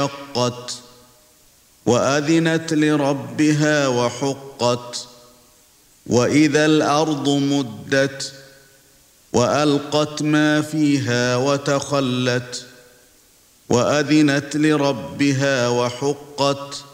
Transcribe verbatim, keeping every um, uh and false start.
وانشقت وأذنت لربها وحقت وإذا الأرض مدت وألقت ما فيها وتخلت وأذنت لربها وحقت